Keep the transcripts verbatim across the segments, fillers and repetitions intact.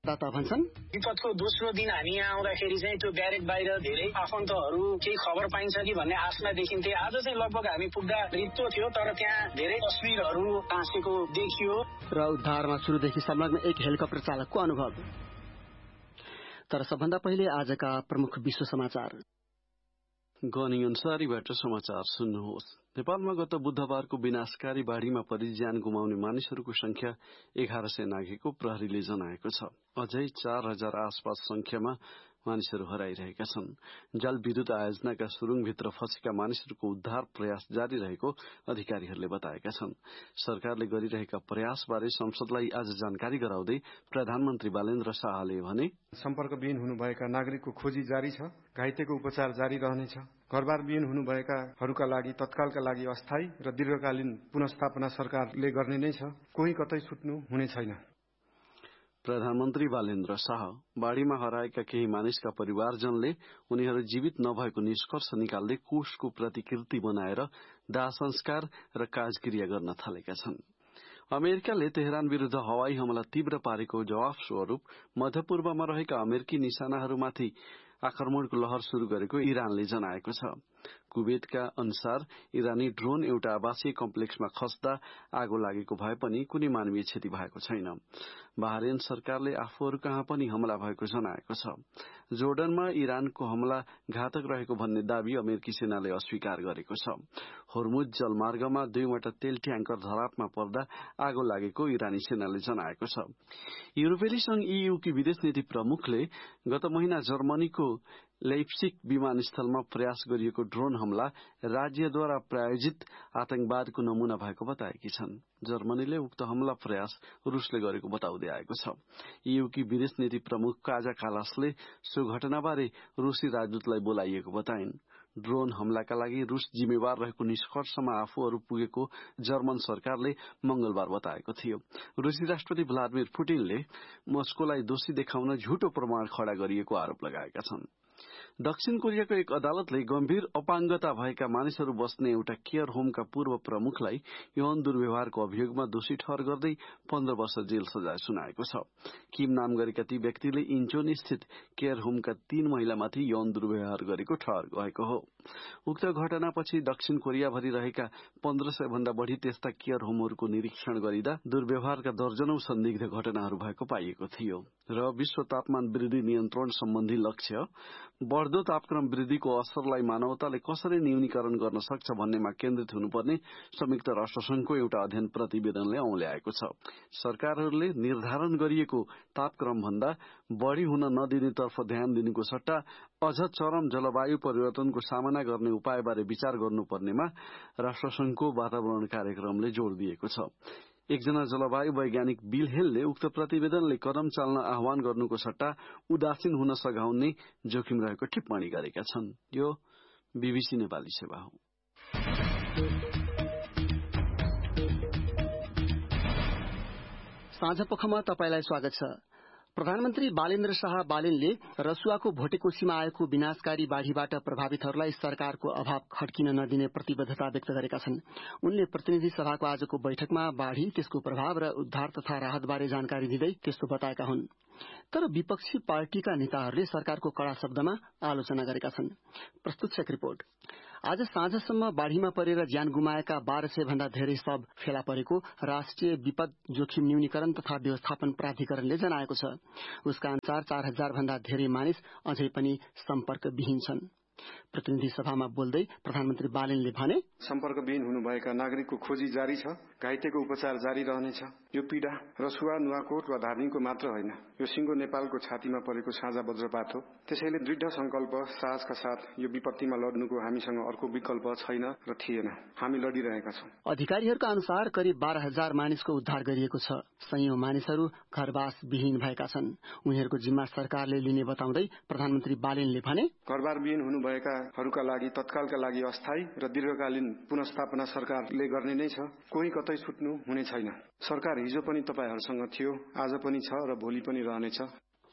दाता भन्छन् विपदको दोस्रो दिन हामी यहाँ आउँदाखेरि चाहिँ त्यो ब्यारेक बाहिर धेरै आफन्तहरू केही खबर पाइन्छ कि भन्ने आशमा देखिन्थे। आज चाहिँ लगभग हामी पुग्दा रित्तो थियो, तर त्यहाँ धेरै तस्विरहरू टाँसेको देखियो। र उद्धारमा सुरुदेखि संलग्न एक हेलिकप्टर चालकको अनुभव। तर सबभन्दा पहिले आजका प्रमुख विश्व समाचार। गनी अन्सारीबाट समाचार सुन्नुहोस्। नेपालमा गत बुधबारको विनाशकारी बाढ़ीमा परि ज्यान गुमाउने मानिसहरूको संख्या एघार सय नाघेको प्रहरीले जनाएको छ। अझै चार हजार आसपास संख्यामा मानिसहरू हराइरहेका छन्। जल विद्युत आयोजनाका सुरुङभित्र फँसेका मानिसहरूको उद्धार प्रयास जारी रहेको अधिकारीहरूले बताएका छन्। सरकारले गरिरहेका प्रयासबारे संसदलाई आज जानकारी गराउँदै प्रधानमन्त्री बालेन्द्र शाहले भने सम्पर्कविहीन हुनुभएका नागरिकको खोजी जारी छ, घाइतेको उपचार जारी रहनेछ। घरबारविहीन हुनुभएकाहरूका लागि तत्कालका लागि अस्थायी र दीर्घकालीन पुनर्स्थापना सरकारले गर्ने नै छ। कोही कतै छुट्नु हुने छैन। प्रधानमन्त्री बालेन्द्र शाह बाढ़ीमा हराएका केही मानिसका परिवारजनले उनीहरू जीवित नभएको निष्कर्ष निकाल्दै कोषको प्रतिकृति बनाएर दाह संस्कार र काजक्रिया गर्न थालेका छन्। अमेरिकाले तेहरान विरूद्ध हवाई हमला तीव्र पारेको जवाफ स्वरूप मध्यपूर्वमा रहेका अमेरिकी निशानाहरूमाथि आक्रमणको लहर शुरू गरेको इरानले जनाएको छ। कुवेतका अनुसार इरानी ड्रोन एउटा आवासीय कम्प्लेक्समा खस्दा आगो लागेको भए पनि कुनै मानवीय क्षति भएको छैन। बहरेन सरकारले आफूहरू कहाँ पनि हमला भएको जनाएको छ। जोर्डनमा इरानको हमला घातक रहेको भन्ने दावी अमेरिकी सेनाले अस्वीकार गरेको छ। होर्मुज जलमार्गमा दुईवटा तेल ट्याङ्कर धरापमा पर्दा आगो लागेको इरानी सेनाले जनाएको छ। युरोपेली संघ ईयू की विदेश नीति प्रमुखले गत महिना जर्मनीको लेप्सिक विमानस्थलमा प्रयास गरिएको ड्रोन हमला राज्यद्वारा प्रायोजित आतंकवादको नमूना भएको बताएकी छन्। जर्मनीले उक्त हमला प्रयास रूसले गरेको बताउँदै आएको छ। ईयू की विदेश नीति प्रमुख काजा कालासले सो घटनाबारे रूसी राजदूतलाई बोलाइएको बताइन्। ड्रोन हमलाका लागि रूस जिम्मेवार रहेको निष्कर्षमा आफूहरू पुगेको जर्मन सरकारले मंगलबार बताएको थियो। रूसी राष्ट्रपति भ्लादिमिर पुटिनले मस्कोलाई दोषी देखाउन झुटो प्रमाण खड़ा गरिएको आरोप लगाएका छन्। दक्षिण कोरियाको एक अदालतले गम्भीर अपाङ्गता भएका मानिसहरू बस्ने एउटा केयर होमका पूर्व प्रमुखलाई यौन दुर्व्यवहारको अभियोगमा दोषी ठहर गर्दै पन्ध्र वर्ष जेल सजाय सुनाएको छ। किम नाम गरेका ती व्यक्तिले इन्चोन स्थित केयर होमका तीन महिलामाथि यौन दुर्व्यवहार गरेको ठहर गएको हो। उक्त घटनापछि दक्षिण कोरियाभरि रहेका पन्ध्र सय भन्दा बढ़ी त्यस्ता केयर होमहरूको निरीक्षण गरिँदा दुर्व्यवहारका दर्जनौं संदिग्ध घटनाहरू भएको पाइएको थियो। र विश्व तापमान वृद्धि नियन्त्रण सम्बन्धी लक्ष्य बढ़दो तापक्रम वृद्धिको असरलाई मानवताले कसरी न्यूनीकरण गर्न सक्छ भन्नेमा केन्द्रित हुनुपर्ने संयुक्त राष्ट्रसंघको एउटा अध्ययन प्रतिवेदनले औल्याएको छ। सरकारहरूले निर्धारण गरिएको तापक्रम भन्दा बढ़ी हुन नदिनेतर्फ ध्यान दिनुको सट्टा अझ चरम जलवायु परिवर्तनको सामना गर्ने उपायबारे विचार गर्नुपर्नेमा राष्ट्रसंघको वातावरण कार्यक्रमले जोड़ दिएको छ। एकजना जलवायु वैज्ञानिक बिल हेलले उक्त प्रतिवेदनले कदम चाल्न आह्वान गर्नुको सट्टा उदासीन हुन सघाउने जोखिम रहेको टिप्पणी गरेका छन्। यो बीबीसी नेपाली सेवा हो। साँझपखमा तपाईलाई स्वागत छ। प्रधानमन्त्री बालेन्द्र शाह बालेनले रसुवाको भोटेकोशीमा आएको विनाशकारी बाढ़ीबाट प्रभावितहरूलाई सरकारको अभाव खड्किन नदिने प्रतिबद्धता व्यक्त गरेका छन्। उनले प्रतिनिधि सभाको आजको बैठकमा बाढ़ी, त्यसको प्रभाव र उद्धार तथा राहतबारे जानकारी दिँदै त्यस्तो बताएका हुन्। तर विपक्षी पार्टीका नेताहरूले सरकारको कड़ा शब्दमा आलोचना गरेका छन्। प्रस्तुत छ रिपोर्ट। आज साँझसम्म बाढ़ीमा परेर ज्यान गुमाएका बाह्र सय भन्दा धेरै शव फेला परेको राष्ट्रिय विपद जोखिम न्यूनीकरण तथा व्यवस्थापन प्राधिकरणले जनाएको छ। उसका अनुसार चार हजार भन्दा धेरै मानिस अझै पनि सम्पर्कविहीन छन्। प्रतिनिधि सभामा बोल्दै प्रधानमन्त्री बालेनले भने सम्पर्कविहीन हुनुभएका नागरिकको खोजी जारी छ, घाइतेको उपचार जारी रहनेछ। यो पीड़ा रसुवा, नुवाकोट वा धादिङको मात्र होइन, यो सिंगो नेपालको छातीमा परेको साझा वज्रपात हो। त्यसैले दृढ संकल्प साहसका साथ यो विपत्तिमा लड्नुको हामीसँग अर्को विकल्प छैन र थिएन। हामी लडिरहेका छौं। अधिकारीहरूका अनुसार करिब बाह्र हजार मानिसको उद्धार गरिएको छ। सयौं मानिसहरू घरवास विहीन भएका छन्। उनीहरूको जिम्मा सरकारले लिने बताउँदै प्रधानमन्त्री बालेनले भने घरबारविहीन हुनुभएकाहरूका लागि तत्कालका लागि अस्थायी र दीर्घकालीन पुनर्स्थापना सरकारले गर्ने नै छ। कोही कतै छुट्नु हुने छैन। सरकार हिजो पनि तपाईहरुसँग थियो, आज पनि छ र भोलि पनि रहनेछ।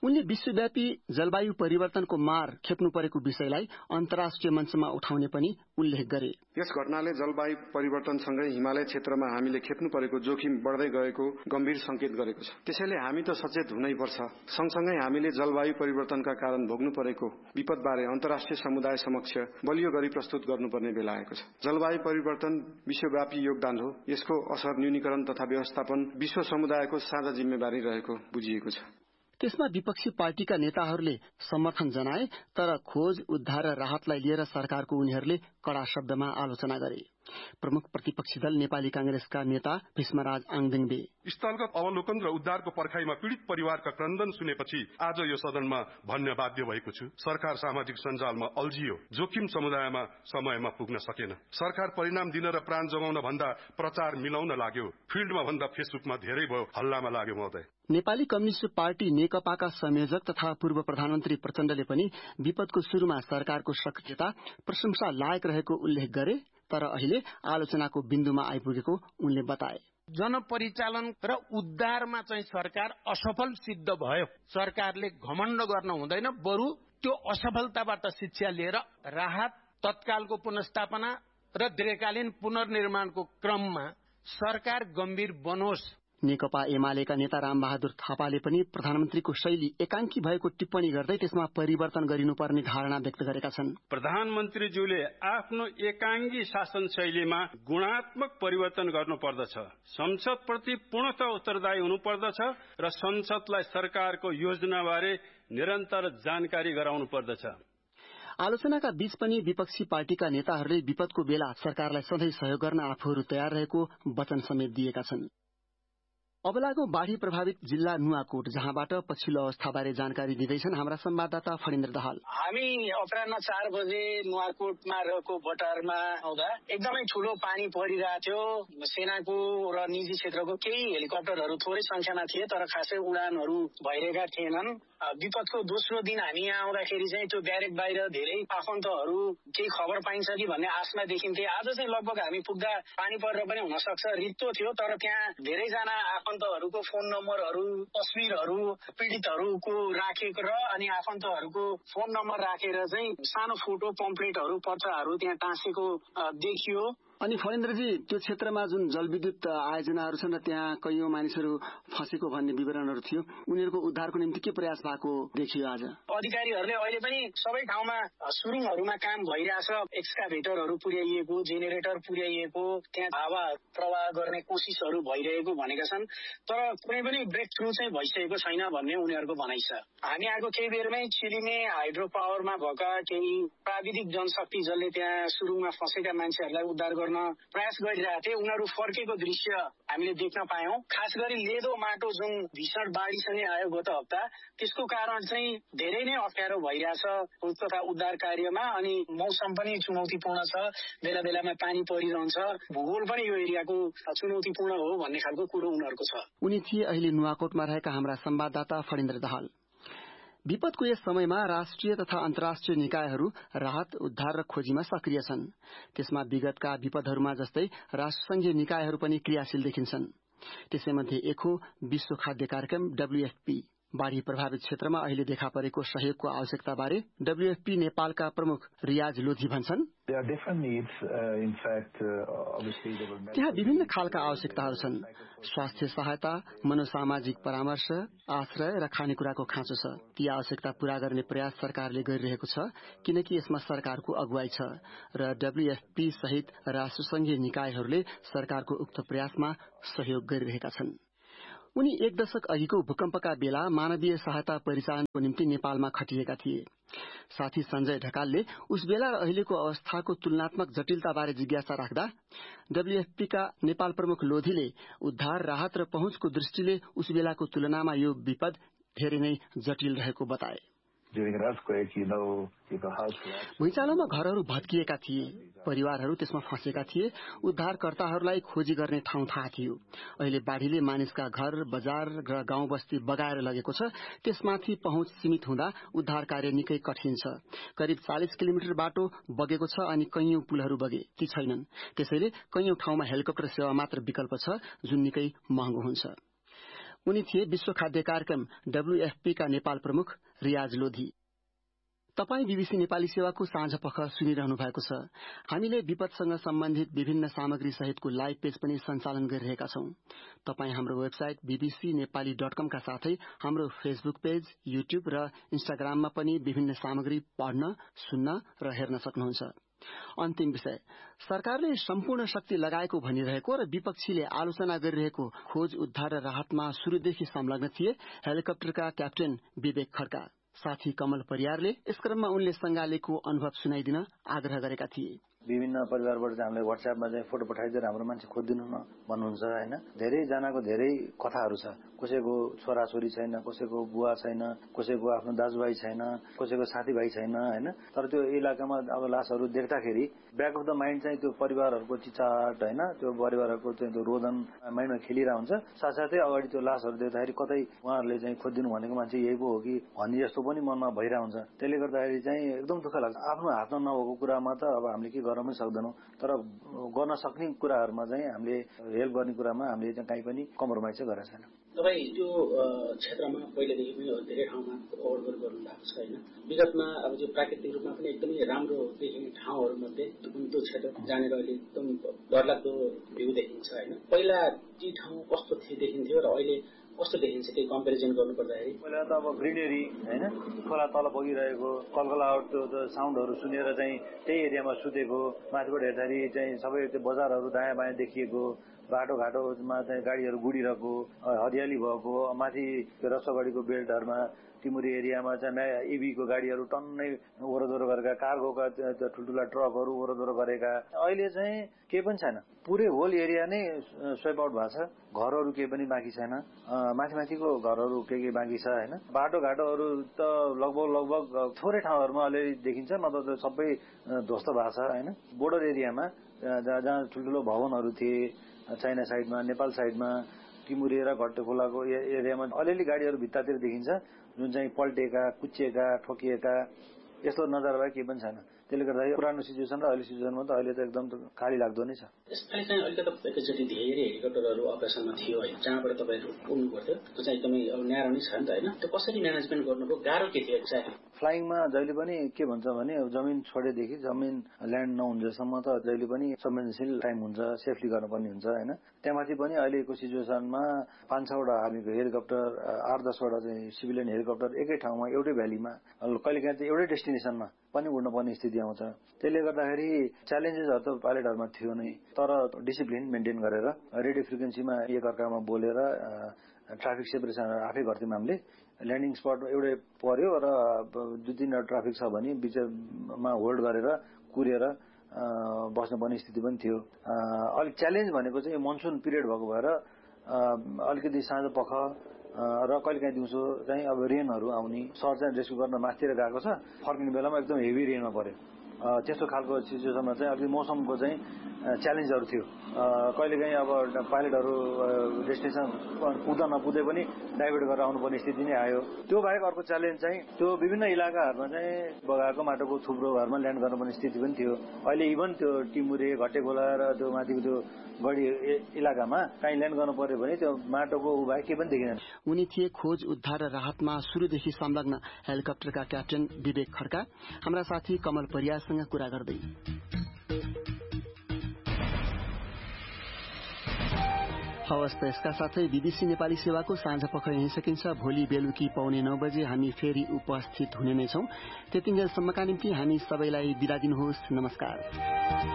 उनले विश्वव्यापी जलवायु परिवर्तनको मार खेप्नु परेको विषयलाई अन्तर्राष्ट्रिय मञ्चमा उठाउने पनि उल्लेख गरे। यस घटनाले जलवायु परिवर्तनसँगै हिमालय क्षेत्रमा हामीले खेप्नु परेको जोखिम बढ्दै गएको गम्भीर संकेत गरेको छ। त्यसैले हामी त सचेत हुनै पर्छ। सँगसँगै हामीले जलवायु परिवर्तनका कारण भोग्नु परेको विपदबारे अन्तर्राष्ट्रिय समुदाय समक्ष बलियो गरी प्रस्तुत गर्नुपर्ने बेला आएको छ। जलवायु परिवर्तन विश्वव्यापी योगदान हो। यसको असर न्यूनीकरण तथा व्यवस्थापन विश्व समुदायको साझा जिम्मेवारी रहेको बुझिएको छ। त्यसमा विपक्षी पार्टीका नेताहरूले समर्थन जनाए, तर खोज उद्धार र राहतलाई लिएर सरकारको उनीहरूले कड़ा शब्दमा आलोचना गरे। प्रमुख प्रतिपक्षी दल नेपाली कांग्रेसका नेता भीष्मराज आङदिङबे स्थलगत अवलोकन र उद्धारको पर्खाइमा पीड़ित परिवारका क्रन्दन सुनेपछि आज यो सदनमा भन्न बाध्य भएको छु। सरकार सामाजिक सञ्जालमा अल्झियो, जोखिम समुदायमा समयमा पुग्न सकेन। सरकार परिणाम दिन र प्राण जोगाउन भन्दा प्रचार मिलाउन लाग्यो। फिल्डमा भन्दा फेसबुकमा धेरै भयो, हल्लामा लाग्यो महोदय। नेपाली कम्युनिस्ट पार्टी नेकपाका संयोजक तथा पूर्व प्रधानमन्त्री प्रचण्डले पनि विपदको शुरूमा सरकारको सक्रियता प्रशंसा लायक रहेको उल्लेख गरे, तर अहिले आलोचनाको बिन्दुमा आइपुगेको उनले बताए। जनपरिचालन र उद्धारमा चाहिँ सरकार असफल सिद्ध भयो। सरकारले घमण्ड गर्न हुँदैन, बरु त्यो असफलताबाट शिक्षा लिएर राहत, तत्कालको पुनर्स्थापना र दीर्घकालीन पुनर्निर्माणको क्रममा सरकार गम्भीर बनोस्। नेकपा एमालेका नेता रामबहादुर थापाले पनि प्रधानमन्त्रीको शैली एकांकी भएको टिप्पणी गर्दै त्यसमा परिवर्तन गरिनुपर्ने धारणा व्यक्त गरेका छन्। प्रधानमन्त्रीज्यूले आफ्नो एकांगी शासन शैलीमा गुणात्मक परिवर्तन गर्नुपर्दछ। संसदप्रति पूर्णतः उत्तरदायी हुनुपर्दछ र संसदलाई सरकारको योजनाबारे निरन्तर जानकारी गराउनु पर्दछ। आलोचनाका बीच पनि विपक्षी पार्टीका नेताहरूले विपदको बेला सरकारलाई सधैँ सहयोग गर्न आफूहरू तयार रहेको वचन समेत दिएका छन्। अब लागौं बाढ़ी प्रभावित जिल्ला नुवाकोट, जहाँबाट पछिल्लो अवस्थाबारे जानकारी दिँदैछन् हाम्रा संवाददाता फणिन्द्र दाहाल। हामी अपराह्न चार बजे नुवाकोटमा रहेको बटारमा आउँदा एकदमै ठूलो पानी परिरहेको थियो। सेनाको र निजी क्षेत्रको केही हेलिकप्टरहरू थोरै संख्यामा थिए, तर खासै उडानहरू भइरहेका थिएनन्। विपदको दोस्रो दिन हामी यहाँ आउँदाखेरि चाहिँ त्यो ब्यारेक बाहिर धेरै आफन्तहरू केही खबर पाइन्छ कि भन्ने आशमा देखिन्थे। आज चाहिँ लगभग हामी पुग्दा पानी परेर पनि हुन सक्छ रित्तो थियो, तर त्यहाँ धेरैजना आफन्तहरूको फोन नम्बरहरू, तस्विरहरू पीडितहरूको राखेको र अनि आफन्तहरूको फोन नम्बर राखेर चाहिँ सानो फोटो पम्पलेटहरू पत्रहरू त्यहाँ टाँसेको देखियो। अनि फणिन्द्रजी, त्यो क्षेत्रमा जुन जलविद्युत आयोजनाहरू छन् र त्यहाँ कैयौं मानिसहरू फँसेको भन्ने विवरणहरू थियो, उनीहरूको उद्धारको निम्ति के प्रयास भएको देखियो आज? अधिकारीहरूले अहिले पनि सबै ठाउँमा सुरुङहरूमा काम भइरहेछ। एक्सकाभेटरहरू पुर्याइएको, जेनेरेटर पुर्याइएको, त्यहाँ हावा प्रवाह गर्ने कोसिसहरू भइरहेको भनेका छन्, तर कुनै पनि ब्रेक थ्रु चाहिँ भइसकेको छैन भन्ने उनीहरूको भनाइ छ। हामी आएको केही बेरमै चिलिमे हाइड्रो पावरमा भएका केही प्राविधिक जनशक्ति जसले त्यहाँ सुरुङमा फँसेका मान्छेहरूलाई उद्धार गर्न प्रयास गरिरहेका थिए, उनीहरू फर्केको दृश्य हामीले देख्न पायौं। खास गरी लेदो माटो जुन भीषण बाढ़ीसँगै आयो गत हप्ता, त्यसको कारण चाहिँ धेरै नै अप्ठ्यारो भइरहेछ खोज तथा उद्धार कार्यमा। अनि मौसम पनि चुनौतीपूर्ण छ, बेला बेलामा पानी परिरहन्छ, भूगोल पनि यो एरियाको चुनौतीपूर्ण हो भन्ने खालको कुरो उनीहरूको छ। उनी थिए अहिले नुवाकोटमा रहेका हाम्रा संवाददाता फणिन्द्र दाहाल। विपदको यस समयमा राष्ट्रिय तथा अन्तर्राष्ट्रिय निकायहरू राहत, उद्धार र खोजीमा सक्रिय छन्। त्यसमा विगतका विपदहरूमा जस्तै राष्ट्रसंघीय निकायहरू पनि क्रियाशील देखिन्छन्। त्यसैमध्ये एक हो विश्व खाद्य कार्यक्रम डब्ल्यूएफपी। बाढ़ी प्रभावित क्षेत्रमा अहिले देखा परेको सहयोगको आवश्यकताबारे डब्ल्यूएफपी नेपालका प्रमुख रियाज लोधी भन्छन्, त्यहाँ विभिन्न खालका आवश्यकताहरू छन्। स्वास्थ्य सहायता, मनोसामाजिक परामर्श, आश्रय र खानेकुराको खाँचो छ। ती आवश्यकता पूरा गर्ने प्रयास सरकारले गरिरहेको छ, किनकि यसमा सरकारको अगुवाई छ र डब्ल्यूएफपी सहित राष्ट्रसंघीय निकायहरूले सरकारको उक्त प्रयासमा सहयोग गरिरहेका छन्। उनी एक दशक अघिको भूकम्पका बेला मानवीय सहायता परिचालनको निम्ति नेपालमा खटिएका थिए। साथी संजय ढकालले उस बेला र अहिलेको अवस्थाको तुलनात्मक जटिलताबारे जिज्ञासा राख्दा डब्ल्यूएफपीका नेपाल प्रमुख लोधीले उद्धार, राहत र पहुँचको दृष्टिले उस बेलाको तुलनामा यो विपद धेरै नै जटिल रहेको बताए। भुइँचालोमा घरहरू भत्किएका थिए, परिवारहरू त्यसमा फँसेका थिए, उद्धारकर्ताहरूलाई खोजी गर्ने ठाउँ थाहा थियो। अहिले बाढ़ीले मानिसका घर, बजार र गाउँ बस्ती बगाएर लगेको छ। त्यसमाथि पहुँच सीमित हुँदा उद्धार कार्य निकै कठिन छ। करिब चालीस किलोमिटर बाटो बगेको छ अनि कैयौं पुलहरू बगे, ती छैनन्। त्यसैले कैयौं ठाउँमा हेलिकप्टर सेवा मात्र विकल्प छ, जुन निकै महँगो हुन्छ। उनी थिए विश्व खाद्य कार्यक्रम डब्ल्यूएफपी का नेपाल प्रमुख रियाज लोधी। तपाई बीबीसी नेपाली सेवाको साँझ पख सुनिरहनु भएको छ। हामीले विपदसँग सम्बन्धित विभिन्न सामग्री सहितको लाइभ पेज पनि सञ्चालन गरिरहेका छौं। तपाई हाम्रो वेबसाइट बीबीसी नेपाली डट कम का साथै हाम्रो फेसबुक पेज, युट्युब र इन्स्टाग्राममा पनि विभिन्न सामग्री पढ्न, सुन्न र हेर्न सक्नुहुन्छ। अन्तिम विषय, सरकारले सम्पूर्ण शक्ति लगाएको भनिरहेको र विपक्षीले आलोचना गरिरहेको खोज उद्धार र राहतमा शुरूदेखि संलग्न थिए हेलिकप्टरका क्याप्टेन विवेक खड्का। साथी कमल परियारले यस क्रममा उनले संगालेको अनुभव सुनाइदिन आग्रह गरेका थिए। विभिन्न परिवारबाट चाहिँ हामीले व्हाट्सएपमा चाहिँ फोटो पठाइदिएर हाम्रो मान्छे खोजिदिनु न भन्नुहुन्छ हैन। धेरै जनाको धेरै कथाहरू छ। कसैको छोराछोरी छैन, कसैको बुवा छैन, कसैको आफ्नो दाजुभाइ छैन, कसैको साथीभाइ छैन हैन। तर त्यो इलाकामा अब लासहरू देख्दाखेरि ब्याक अफ द माइन्ड चाहिँ त्यो परिवारहरूको चिचाट हैन, त्यो परिवारहरूको चाहिँ त्यो रोदन माइन्डमा खेलिरहेको हुन्छ। साथसाथै अगाडि त्यो लासहरू देख्दाखेरि कतै उहाँहरूले चाहिँ खोजिदिनु भनेको मान्छे यही पो हो कि भन्ने जस्तो पनि मनमा भइरहेको हुन्छ। त्यसले गर्दाखेरि चाहिँ एकदम दुःख लाग्छ। आफ्नो हातमा नभएको कुरामा त अब हामीले के गर्न पनि सक्दैनौँ, तर गर्न सक्ने कुराहरूमा चाहिँ हामीले हेल्प गर्ने कुरामा हामीले चाहिँ कहीँ पनि कम्प्रोमाइज चाहिँ गरेका छैन। तपाईँ त्यो क्षेत्रमा पहिलेदेखि पनि धेरै ठाउँमा ओभरगोल गर्नु भएको छ होइन। विगतमा अब त्यो प्राकृतिक रूपमा पनि एकदमै राम्रो देखिने ठाउँहरूमध्ये त्यो क्षेत्र जानेर अहिले एकदम डरलाग्दो भ्यू देखिन्छ होइन। पहिला ती ठाउँ कस्तो थिए देखिन्थ्यो र अहिले कस्तो देखिन्छ त्यो कम्पेरिजन गर्नु पर्दाखेरि? पहिला त अब ग्रिनेरी हैन, खोला तल बगिरहेको कलकलाहट त्यो साउन्डहरू सुनेर चाहिँ त्यही एरियामा सुतेको, माथिबाट हेर्दाखेरि चाहिँ सबै त्यो बजारहरू दायाँ बायाँ देखिएको, बाटोघाटोमा चाहिँ गाडीहरू गुडिरहेको, हरियाली भएको, माथि रसोगढीको बेल्टहरूमा टिमुरी एरियामा चाहिँ नयाँ इभीको गाडीहरू टन्नै ओहोरदोहोर गरेका, कार्गोका ठुल्ठुला ट्रकहरू ओहोरदोहोर गरेका। अहिले चाहिँ केही पनि छैन, पुरै होल एरिया नै स्वेप आउट भएको छ। घरहरू केही पनि बाँकी छैन, माथि माथिको घरहरू के के बाँकी छ होइन। बाटोघाटोहरू त लगभग लगभग थोरै ठाउँहरूमा अलिअलि देखिन्छ, नत्र त सबै ध्वस्त भएको छ होइन। बोर्डर एरियामा जहाँ ठुल्ठुलो भवनहरू थिए चाइना साइडमा, नेपाल साइडमा, टिमुरी र घट्टखोलाको एरियामा अलिअलि गाडीहरू भित्तातिर देखिन्छ, जुन चाहिँ पल्टेका, कुच्चिएका, ठोकिएका, यस्तो नजारा बाहेक केही पनि छैन। त्यसले गर्दा पुरानो सिचुएसन र अहिले सिचुएसनमा त अहिले त एकदम खाली लाग्दो नै छ। यसपालि चाहिँ अलिकति एकैचोटि धेरै हेलिकप्टरहरू अपरेसनमा थियो है, जहाँबाट तपाईँहरू पुग्नु पर्थ्यो, त्यो चाहिँ एकदमै अब न्यारो नै छ नि त होइन। त्यो कसरी म्यानेजमेन्ट गर्नुभयो, गाह्रो के थियो एक्ज्याक्टली? फ्लाइङमा जहिले पनि के भन्छ भने जमिन छोडेदेखि जमिन ल्यान्ड नहुन्जेलसम्म त जहिले पनि संवेदनशील टाइम हुन्छ, सेफली गर्नुपर्ने हुन्छ होइन। त्यहाँमाथि पनि अहिलेको सिचुएसनमा पाँच छवटा आर्मीको हेलिकप्टर, आठ दसवटा चाहिँ सिभिलियन हेलिकप्टर एकै ठाउँमा एउटै भ्यालीमा कहिलेकाहीँ चाहिँ एउटै डेस्टिनेसनमा पनि उड्नुपर्ने स्थिति आउँछ। त्यसले गर्दाखेरि च्यालेन्जेसहरू त पाइलटहरूमा थियो नै, तर डिसिप्लिन मेन्टेन गरेर रेडियो फ्रिक्वेन्सीमा एकअर्कामा बोलेर ट्राफिक सेपरेसन आफै गर्थ्यौँ हामीले। ल्यान्डिङ स्पट एउटै पर्यो र दुई तिनवटा ट्राफिक छ भने बिचमा होल्ड गरेर कुरेर बस्नुपर्ने स्थिति पनि थियो। अलिक च्यालेन्ज भनेको चाहिँ मनसुन पिरियड भएको भएर अलिकति साँझ पख र कहिलेकाहीँ दिउँसो चाहिँ अब रेनहरू आउने, सर चाहिँ रेस्क्यु गर्न माथितिर गएको छ, फर्किने बेलामा एकदम हेभी रेनमा पर्यो। त्यस्तो खालको सिचुएसनमा चाहिँ अलिकति मौसमको चाहिँ च्यालेन्जहरू थियो। कहिलेकाहीँ अब पाइलटहरू डेस्टिनेसन पुग्दा नपुग्दै पनि डाइभर्ट गरेर आउनुपर्ने स्थिति नै आयो। त्यो बाहेक अर्को च्यालेन्ज चाहिँ त्यो विभिन्न इलाकाहरूमा चाहिँ बगाएको माटोको थुप्रो घरमा ल्यान्ड गर्नुपर्ने स्थिति पनि थियो। अहिले इभन त्यो टिमुरे, घट्टेखोला र त्यो माथिको त्यो गढी इलाकामा कहीँ ल्यान्ड गर्नु पर्यो भने त्यो माटोको उ बाहेक केही पनि देखिँदैन। उनी थिए खोज उद्धार र राहतमा शुरूदेखि संलग्न हेलिकप्टरका क्याप्टेन विवेक खड्का। हाम्रा साथी कमल परियारसँग कुरा गर्दै। हवस् त यसका साथै बीबीसी नेपाली सेवाको साँझ पख यही सकिन्छ। भोलि बेलुकी पौने नौ बजे हामी फेरि उपस्थित हुने नै छौं। त्यतिन्जेलसम्मका निम्ति हामी सबैलाई बिदा दिनुहोस्। नमस्कार।